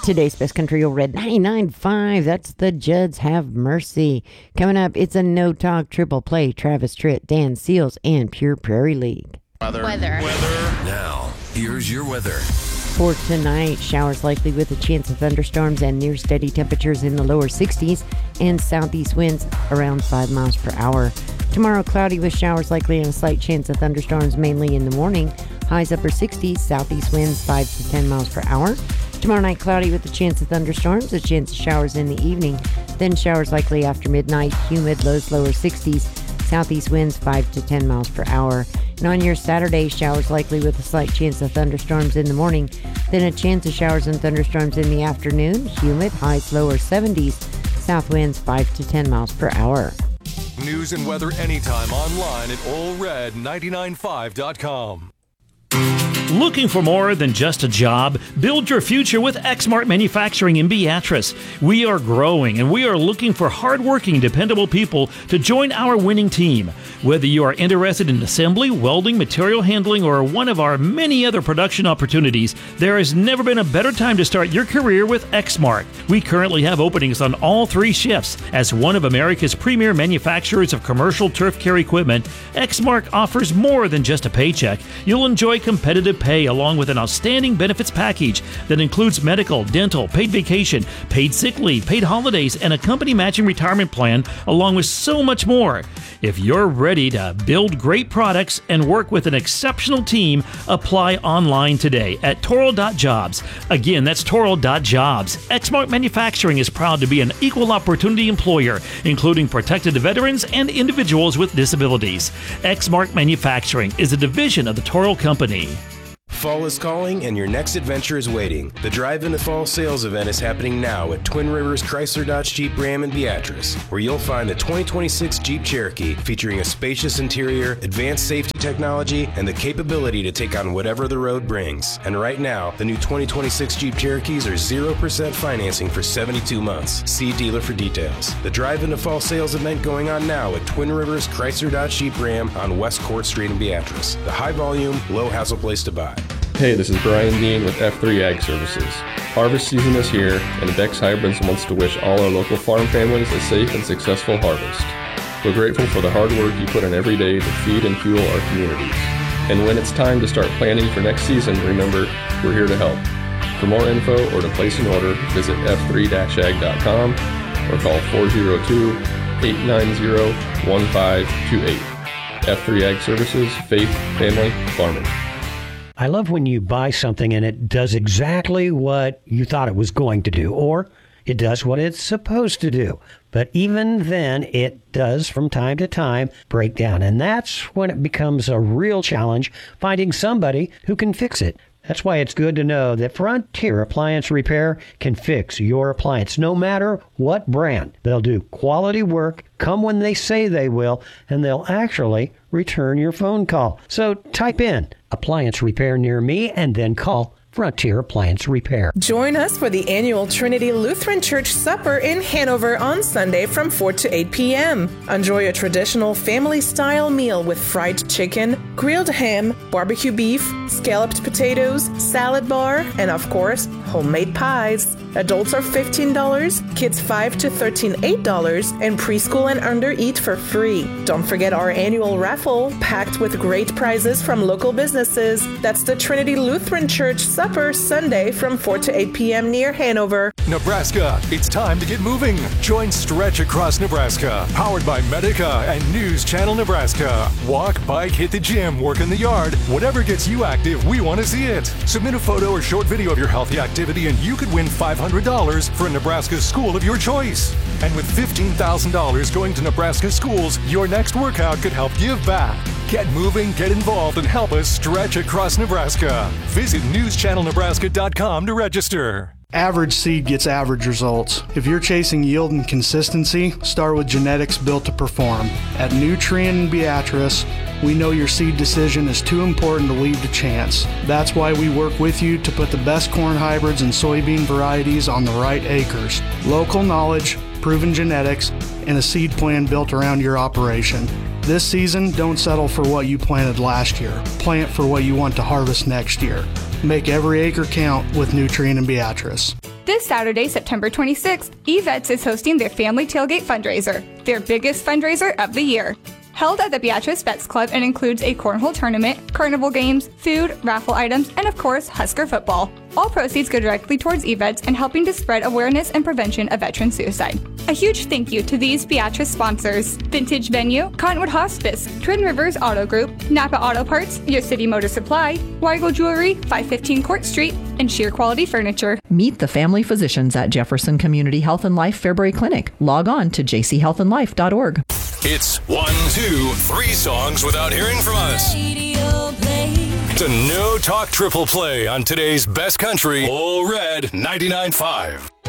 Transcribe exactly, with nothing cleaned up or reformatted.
Today's Best Country over at ninety-nine point five. That's the Judds Have Mercy. Coming up, it's a no-talk triple play. Travis Tritt, Dan Seals, and Pure Prairie League. Weather. Weather. Weather. Now, here's your weather. For tonight, showers likely with a chance of thunderstorms and near steady temperatures in the lower sixties and southeast winds around five miles per hour. Tomorrow, cloudy with showers likely and a slight chance of thunderstorms mainly in the morning. Highs upper sixties, southeast winds five to ten miles per hour. Tomorrow night, cloudy with a chance of thunderstorms, a chance of showers in the evening. Then showers likely after midnight, humid, lows lower sixties, southeast winds five to ten miles per hour. And on your Saturday, showers likely with a slight chance of thunderstorms in the morning. Then a chance of showers and thunderstorms in the afternoon, humid, highs lower seventies, south winds five to ten miles per hour. News and weather anytime online at all red ninety-nine five dot com. Looking for more than just a job? Build your future with Exmark Manufacturing in Beatrice. We are growing and we are looking for hardworking, dependable people to join our winning team. Whether you are interested in assembly, welding, material handling, or one of our many other production opportunities, there has never been a better time to start your career with Exmark. We currently have openings on all three shifts. As one of America's premier manufacturers of commercial turf care equipment, Exmark offers more than just a paycheck. You'll enjoy competitive pay along with an outstanding benefits package that includes medical, dental, paid vacation, paid sick leave, paid holidays, and a company matching retirement plan, along with so much more. If you're ready to build great products and work with an exceptional team, apply online today at toro dot jobs. Again, that's toro dot jobs. Exmark Manufacturing is proud to be an equal opportunity employer, including protected veterans and individuals with disabilities. Exmark Manufacturing is a division of the Toro Company. Fall is calling and your next adventure is waiting. The Drive in the Fall sales event is happening now at Twin Rivers Chrysler Dodge Jeep Ram in Beatrice, where you'll find the twenty twenty-six Jeep Cherokee featuring a spacious interior, advanced safety technology, and the capability to take on whatever the road brings. And right now, the new twenty twenty-six Jeep Cherokees are zero percent financing for seventy-two months. See dealer for details. The Drive in the Fall sales event going on now at Twin Rivers Chrysler Dodge Jeep Ram on West Court Street in Beatrice. The high volume, low hassle place to buy. Hey, this is Brian Dean with F three Ag Services. Harvest season is here, and Dex Hybrids wants to wish all our local farm families a safe and successful harvest. We're grateful for the hard work you put in every day to feed and fuel our communities. And when it's time to start planning for next season, remember, we're here to help. For more info or to place an order, visit f three dash ag dot com or call four oh two, eight nine oh, one five two eight. F three Ag Services, faith, family, farming. I love when you buy something and it does exactly what you thought it was going to do, or it does what it's supposed to do. But even then, it does from time to time break down. And that's when it becomes a real challenge finding somebody who can fix it. That's why it's good to know that Frontier Appliance Repair can fix your appliance, no matter what brand. They'll do quality work, come when they say they will, and they'll actually return your phone call. So type in appliance repair near me and then call Frontier Appliance Repair. Join us for the annual Trinity Lutheran Church Supper in Hanover on Sunday from four to eight p.m. Enjoy a traditional family-style meal with fried chicken, grilled ham, barbecue beef, scalloped potatoes, salad bar, and of course, homemade pies. Adults are fifteen dollars, kids five to thirteen, eight dollars, and preschool and under eat for free. Don't forget our annual raffle, packed with great prizes from local businesses. That's the Trinity Lutheran Church Supper Sunday from four to eight p.m. near Hanover. Nebraska, it's time to get moving. Join Stretch Across Nebraska, powered by Medica and News Channel Nebraska. Walk, bike, hit the gym, work in the yard. Whatever gets you active, we want to see it. Submit a photo or short video of your healthy activity and you could win five hundred dollars for a Nebraska school of your choice. And with fifteen thousand dollars going to Nebraska schools, your next workout could help give back. Get moving, get involved, and help us stretch across Nebraska. Visit news channel nebraska dot com to register. Average seed gets average results. If you're chasing yield and consistency, start with genetics built to perform. At Nutrien in Beatrice, we know your seed decision is too important to leave to chance. That's why we work with you to put the best corn hybrids and soybean varieties on the right acres. Local knowledge, proven genetics, and a seed plan built around your operation. This season, don't settle for what you planted last year. Plant for what you want to harvest next year. Make every acre count with Nutrien and Beatrice. This Saturday, September twenty-sixth, Evets is hosting their Family Tailgate Fundraiser, their biggest fundraiser of the year. Held at the Beatrice Vets Club and includes a cornhole tournament, carnival games, food, raffle items, and of course, Husker football. All proceeds go directly towards Evets and helping to spread awareness and prevention of veteran suicide. A huge thank you to these Beatrice sponsors: Vintage Venue, Cottonwood Hospice, Twin Rivers Auto Group, Napa Auto Parts, Your City Motor Supply, Weigel Jewelry, five fifteen Court Street, and Sheer Quality Furniture. Meet the family physicians at Jefferson Community Health and Life Fairbury Clinic. Log on to j c health and life dot org. It's one, two, three songs without hearing from us. It's a no talk triple play on today's best country, Ole Red ninety-nine point five.